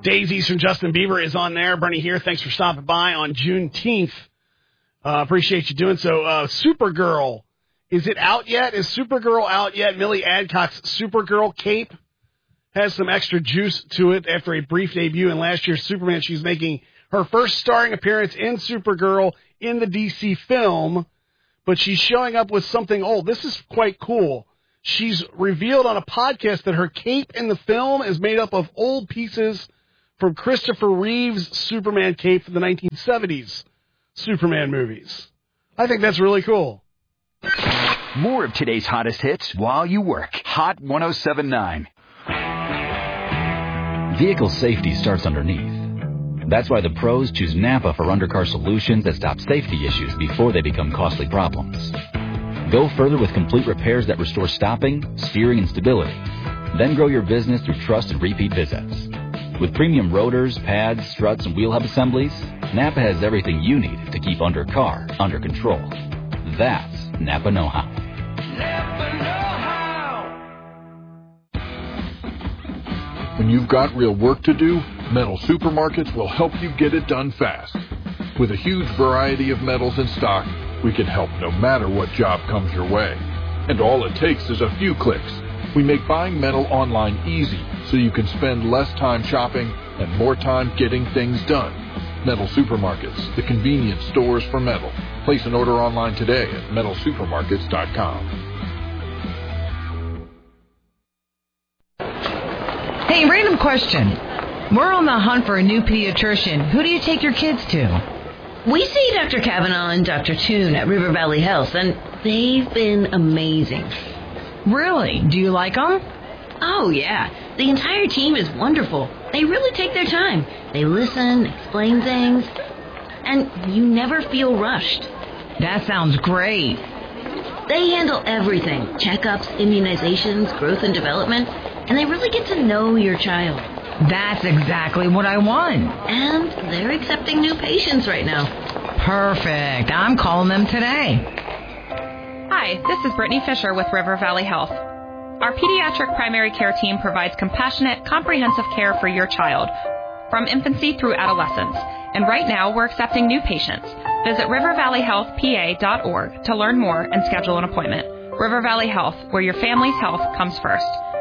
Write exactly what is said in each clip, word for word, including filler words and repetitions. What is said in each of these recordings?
Daisies from Justin Bieber is on there. Bernie here. Thanks for stopping by on Juneteenth. Uh, appreciate you doing so. Uh, Supergirl. Is it out yet? Is Supergirl out yet? Millie Adcock's Supergirl cape has some extra juice to it after a brief debut in last year's Superman. She's making her first starring appearance in Supergirl in the D C film, but she's showing up with something old. This is quite cool. She's revealed on a podcast that her cape in the film is made up of old pieces from Christopher Reeve's Superman cape from the nineteen seventies Superman movies. I think that's really cool. More of today's hottest hits while you work. Hot one oh seven point nine. Vehicle safety starts underneath. That's why the pros choose Napa for undercar solutions that stop safety issues before they become costly problems. Go further with complete repairs that restore stopping, steering, and stability. Then grow your business through trust and repeat visits. With premium rotors, pads, struts, and wheel hub assemblies, Napa has everything you need to keep undercar under control. That's Napa know-how. Napa know-how. When you've got real work to do, Metal Supermarkets will help you get it done fast. With a huge variety of metals in stock, we can help no matter what job comes your way. And all it takes is a few clicks. We make buying metal online easy so you can spend less time shopping and more time getting things done. Metal Supermarkets, the convenience stores for metal. Place an order online today at metal supermarkets dot com. Hey, random question. We're on the hunt for a new pediatrician. Who do you take your kids to? We see Doctor Kavanaugh and Doctor Toon at River Valley Health, and they've been amazing. Really? Do you like them? Oh, yeah. The entire team is wonderful. They really take their time. They listen, explain things, and you never feel rushed. That sounds great. They handle everything. Checkups, immunizations, growth and development, and they really get to know your child. That's exactly what I want. And they're accepting new patients right now. Perfect. I'm calling them today. Hi, this is Brittany Fisher with River Valley Health. Our pediatric primary care team provides compassionate, comprehensive care for your child, from infancy through adolescence. And right now, we're accepting new patients. Visit river valley health p a dot org to learn more and schedule an appointment. River Valley Health, where your family's health comes first.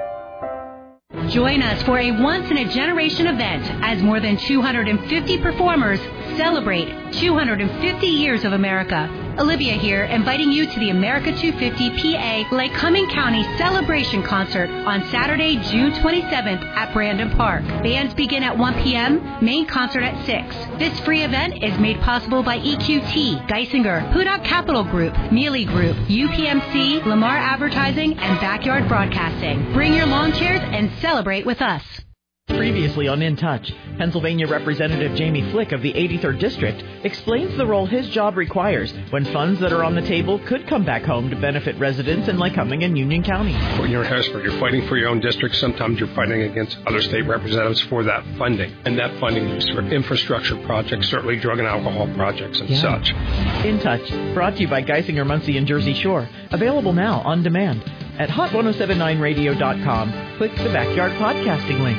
Join us for a once-in-a-generation event as more than two hundred fifty performers celebrate two hundred fifty years of America. Olivia here, inviting you to the America two fifty P A Lake Cumming County Celebration Concert on Saturday, June twenty-seventh at Brandon Park. Bands begin at one p.m., main concert at six. This free event is made possible by E Q T, Geisinger, Hudak Capital Group, Mealy Group, U P M C, Lamar Advertising, and Backyard Broadcasting. Bring your lawn chairs and celebrate with us. Previously on In Touch, Pennsylvania Representative Jamie Flick of the eighty-third District explains the role his job requires when funds that are on the table could come back home to benefit residents in Lycoming and Union County. When you're in Harrisburg, you're fighting for your own district. Sometimes you're fighting against other state representatives for that funding. And that funding is for infrastructure projects, certainly drug and alcohol projects and yeah. such. In Touch, brought to you by Geisinger, Muncie, and Jersey Shore. Available now on demand at hot ten seventy-nine radio dot com. Click the Backyard Podcasting link.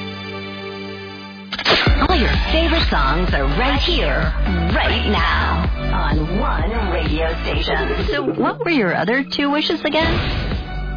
All your favorite songs are right here, right now, on one radio station. So what were your other two wishes again?